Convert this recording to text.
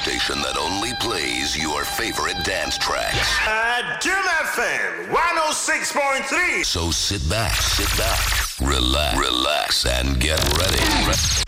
station that only plays your favorite dance tracks. Jim FM 106.3. So sit back, relax, and get ready.